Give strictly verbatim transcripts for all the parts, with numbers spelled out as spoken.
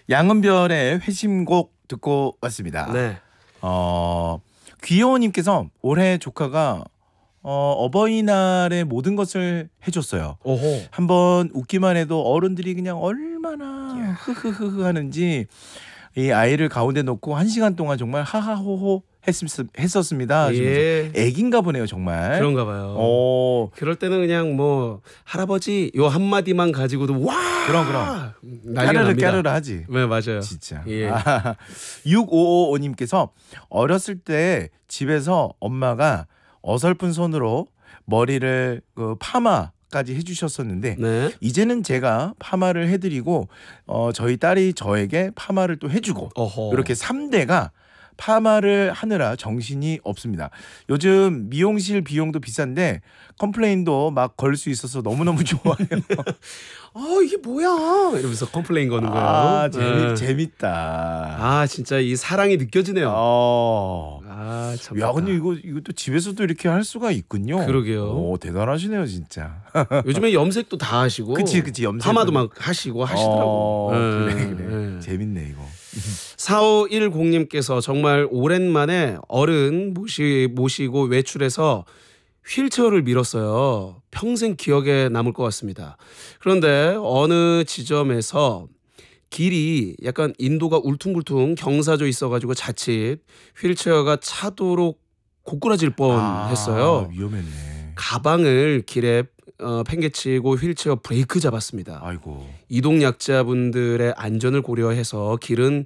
양은별의 회심곡 듣고 왔습니다. 네. 어, 귀여워님께서 올해 조카가 어, 어버이날에 모든 것을 해줬어요. 오호. 한번 웃기만 해도 어른들이 그냥 얼마나 흐흐흐흐 하는지 이 아이를 가운데 놓고 한 시간 동안 정말 하하호호 했었습니다. 예. 애긴가 보네요 정말. 그런가 봐요. 오. 그럴 때는 그냥 뭐 할아버지 요 한마디만 가지고도 와 그럼 그럼 난리가 까르르 납니다. 까르르 하지. 네 맞아요. 진짜. 예. 아, 육오오오님께서 어렸을 때 집에서 엄마가 어설픈 손으로 머리를 그 파마까지 해주셨었는데 네. 이제는 제가 파마를 해드리고 어, 저희 딸이 저에게 파마를 또 해주고 어허. 이렇게 삼 대가 파마를 하느라 정신이 없습니다. 요즘 미용실 비용도 비싼데 컴플레인도 막 걸 수 있어서 너무너무 좋아요. 어 이게 뭐야 이러면서 컴플레인 거는 거예요. 아 재미, 네. 재밌다. 아 진짜 이 사랑이 느껴지네요. 어. 아 참. 야 근데 이거 이것도 집에서도 이렇게 할 수가 있군요. 그러게요. 오 대단하시네요 진짜. 요즘에 염색도 다 하시고. 그치 그치 염색 파마도 막 하시고 하시더라고. 어, 네, 그래 그래 네. 재밌네 이거. 사오일공님께서 정말 오랜만에 어른 모시, 모시고 외출해서 휠체어를 밀었어요. 평생 기억에 남을 것 같습니다. 그런데 어느 지점에서 길이 약간 인도가 울퉁불퉁 경사져 있어가지고 자칫 휠체어가 차도로 고꾸라질 뻔했어요. 아, 위험했네. 가방을 길에 어, 팽개치고 휠체어 브레이크 잡았습니다. 아이고. 이동약자분들의 안전을 고려해서 길은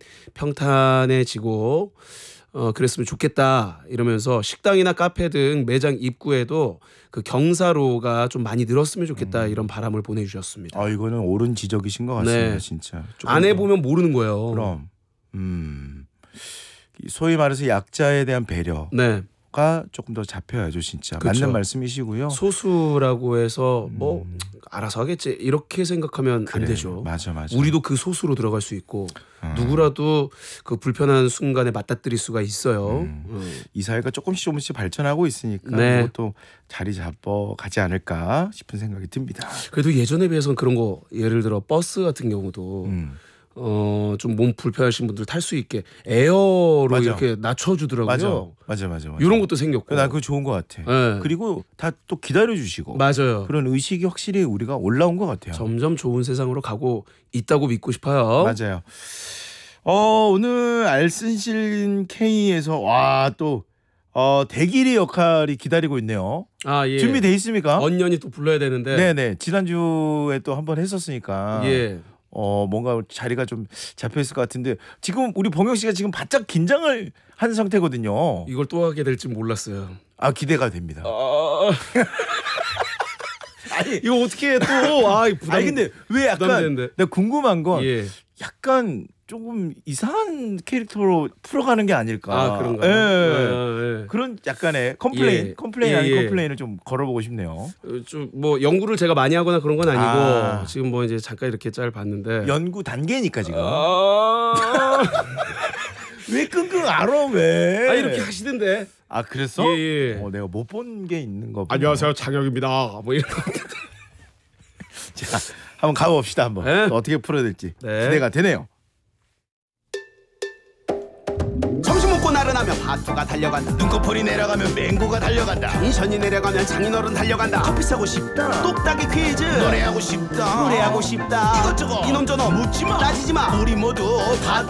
평탄해지고 어, 그랬으면 좋겠다 이러면서 식당이나 카페 등 매장 입구에도 그 경사로가 좀 많이 늘었으면 좋겠다 이런 바람을 보내주셨습니다. 아 이거는 옳은 지적이신 것 같습니다 네. 진짜. 조금 안 더- 해보면 모르는 거예요. 그럼 음 소위 말해서 약자에 대한 배려가 네. 조금 더 잡혀야죠 진짜. 그쵸. 맞는 말씀이시고요. 소수라고 해서 뭐 음. 알아서 하겠지 이렇게 생각하면 그래, 안 되죠. 맞아 맞아. 우리도 그 소수로 들어갈 수 있고 음. 누구라도 그 불편한 순간에 맞닥뜨릴 수가 있어요. 음. 음. 이 사회가 조금씩 조금씩 발전하고 있으니까 네. 또 자리 잡어 가지 않을까 싶은 생각이 듭니다. 그래도 예전에 비해서는 그런 거 예를 들어 버스 같은 경우도 음. 어, 좀 몸 불편하신 분들 탈 수 있게 에어로 맞아. 이렇게 낮춰주더라고요. 맞아 맞아 맞아 맞아. 이런 것도 생겼고. 난 그거 좋은 것 같아. 네. 그리고 다 또 기다려 주시고 맞아요. 그런 의식이 확실히 우리가 올라온 것 같아요. 점점 좋은 세상으로 가고 있다고 믿고 싶어요. 맞아요. 어 오늘 알쓴실 K에서 와또 어, 대길이 역할이 기다리고 있네요. 아 예. 준비돼 있습니까? 언년이 또 불러야 되는데. 네네 지난주에 또 한 번 했었으니까 예. 어 뭔가 자리가 좀 잡혀 있을 것 같은데 지금 우리 봉영 씨가 지금 바짝 긴장을 한 상태거든요. 이걸 또 하게 될지 몰랐어요. 아 기대가 됩니다. 아... 아니 이거 어떻게 해 또? 아 부담. 아니 근데 왜 약간 부담되는데. 내가 궁금한 건 예. 약간 조금 이상한 캐릭터로 풀어가는 게 아닐까. 아 그런가. 예. 아, 예. 그런 약간의 컴플레인, 예. 컴플레인 예, 아닌 예. 컴플레인을 좀 걸어보고 싶네요. 좀 뭐 연구를 제가 많이 하거나 그런 건 아니고 아. 지금 뭐 이제 잠깐 이렇게 짤 봤는데. 연구 단계니까 지금. 아, 왜 끙끙 앓아 왜? 아 이렇게 하시던데. 아 그랬어? 예, 예. 어, 내가 못 본 게 있는 거. 안녕하세요 장혁입니다. 뭐 이런. 자, 한번 가봅시다 한번. 네. 또 어떻게 풀어야 될지 네. 기대가 되네요. 점심 먹고 나른하면 파투가 달려간다. 눈꺼풀이 내려가면 맹구가 달려간다. 텐션이 내려가면 장인어른 달려간다. 커피 사고 싶다. 똑딱이 퀴즈. 노래하고 싶다. 노래하고 싶다. 이것저것 이놈저놈 묻지마. 따지지마. 우리 모두 다